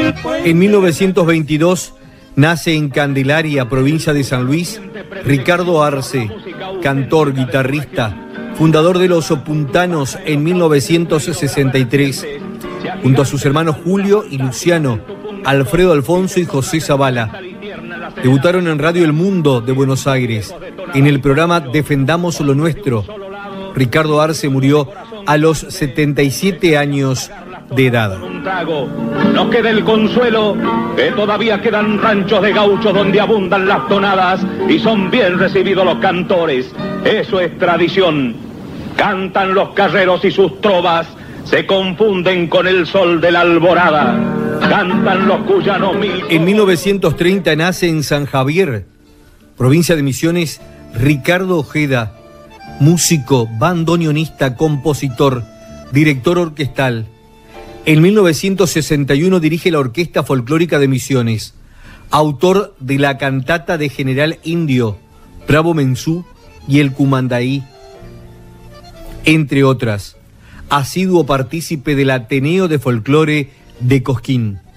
En 1922 nace en Candelaria, provincia de San Luis, Ricardo Arce, cantor, guitarrista, fundador de Los Puntanos en 1963, junto a sus hermanos Julio y Luciano, Alfredo Alfonso y José Zavala. Debutaron en Radio El Mundo de Buenos Aires, en el programa Defendamos lo Nuestro. Ricardo Arce murió a los 77 años de edad. Nos queda el consuelo que todavía quedan ranchos de gauchos donde abundan las tonadas y son bien recibidos los cantores. Eso es tradición. Cantan los carreros y sus trovas se confunden con el sol de la alborada. Cantan los cuyanos mil... En 1930 nace en San Javier, provincia de Misiones, Ricardo Ojeda, músico, bandoneonista, compositor, director orquestal. En 1961 dirige la Orquesta Folclórica de Misiones, autor de la cantata de General Indio, Bravo Mensú y El Cumandaí, entre otras. Asiduo partícipe del Ateneo de Folclore de Cosquín.